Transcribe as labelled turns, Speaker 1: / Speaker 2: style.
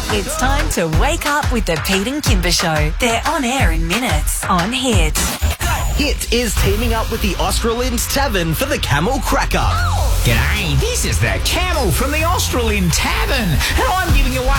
Speaker 1: It's time to wake up with the Pete and Kimber Show. They're on air in minutes on Hit.
Speaker 2: Hit is teaming up with the Australind Tavern for the Camel Cracker.
Speaker 3: G'day, this is the Camel from the Australind Tavern, and I'm giving away